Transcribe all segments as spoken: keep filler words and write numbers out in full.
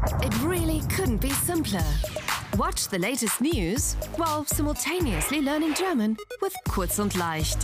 It really couldn't be simpler. Watch the latest news while simultaneously learning German with Kurz und Leicht.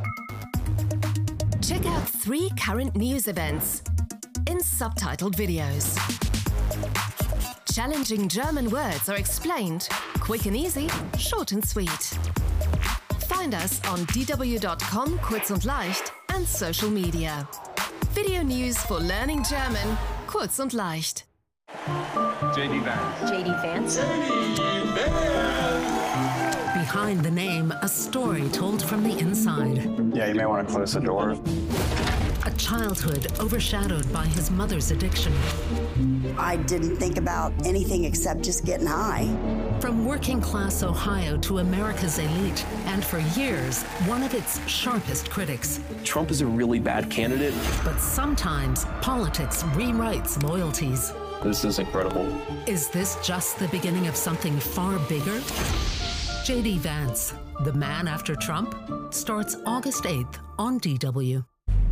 Check out three current news events in subtitled videos. Challenging German words are explained, quick and easy, short and sweet. Find us on d w dot com, Kurz und Leicht, and social media. Video news for learning German, Kurz und Leicht. J D Vance. J D Vance. J D Vance. Behind the name, a story told from the inside. Yeah, you may want to close the door. A childhood overshadowed by his mother's addiction. I didn't think about anything except just getting high. From working-class Ohio to America's elite, and for years, one of its sharpest critics. Trump is a really bad candidate. But sometimes, politics rewrites loyalties. This is incredible. Is this just the beginning of something far bigger? J D Vance, The Man After Trump, starts August eighth on D W.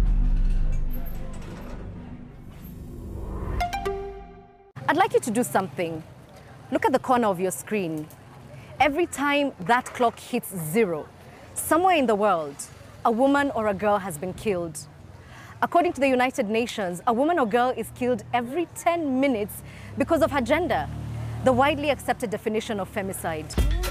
I'd like you to do something. Look at the corner of your screen. Every time that clock hits zero, somewhere in the world, a woman or a girl has been killed. According to the United Nations, a woman or girl is killed every ten minutes because of her gender, the widely accepted definition of femicide.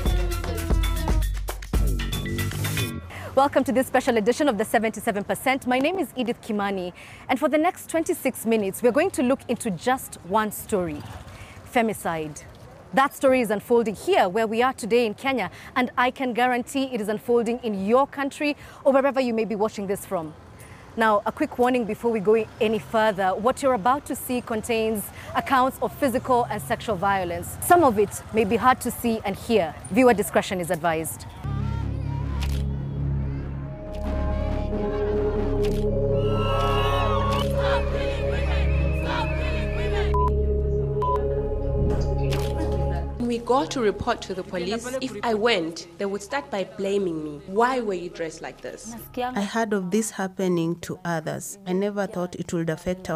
Welcome to this special edition of the seventy-seven percent. My name is Edith Kimani, and for the next twenty-six minutes, we're going to look into just one story, femicide. That story is unfolding here where we are today in Kenya, and I can guarantee it is unfolding in your country or wherever you may be watching this from. Now, a quick warning before we go any further. What you're about to see contains accounts of physical and sexual violence. Some of it may be hard to see and hear. Viewer discretion is advised. We got to report to the police. If I went, they would start by blaming me. Why were you dressed like this? I heard of this happening to others. I never thought it would affect our